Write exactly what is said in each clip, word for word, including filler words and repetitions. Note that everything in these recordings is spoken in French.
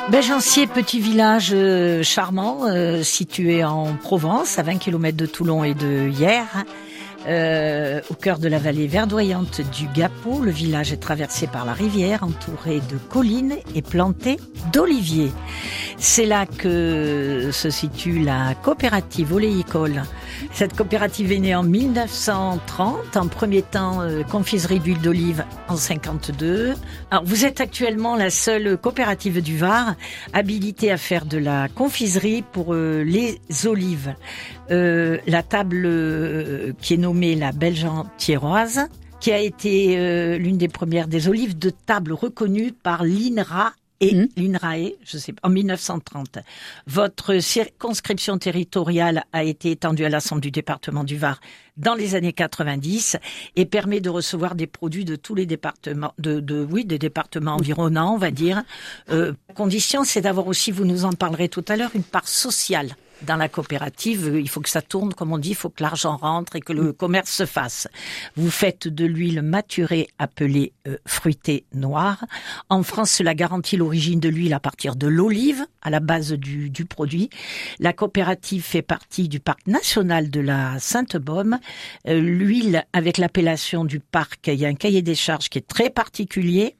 Belgencier, petit village euh, charmant, euh, situé en Provence, à vingt kilomètres de Toulon et de Hyères. Euh, au cœur de la vallée verdoyante du Gapot, le village est traversé par la rivière, entouré de collines et planté d'oliviers. C'est là que se situe la coopérative oléicole. Cette coopérative est née en mille neuf cent trente, en premier temps euh, confiserie d'huile d'olive en cinquante-deux. Alors vous êtes actuellement la seule coopérative du Var habilitée à faire de la confiserie pour euh, les olives. Euh, la table euh, qui est nommée la Belgentiéroise, qui a été euh, l'une des premières des olives de table reconnues par l'INRA et mmh. l'INRAE, je sais pas, en mille neuf cent trente. Votre circonscription territoriale a été étendue à l'ensemble du département du Var dans les années quatre-vingt-dix et permet de recevoir des produits de tous les départements, de, de oui, des départements environnants, on va dire. Euh, condition, c'est d'avoir aussi, vous nous en parlerez tout à l'heure, une part sociale. Dans la coopérative, il faut que ça tourne, comme on dit, il faut que l'argent rentre et que le commerce se fasse. Vous faites de l'huile maturée appelée euh, fruitée noire. En France, cela garantit l'origine de l'huile à partir de l'olive, à la base du, du produit. La coopérative fait partie du parc national de la Sainte-Baume. Euh, l'huile, avec l'appellation du parc, il y a un cahier des charges qui est très particulier.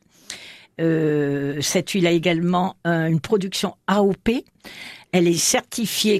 Euh, cette huile a également euh, une production A O P. Elle est certifiée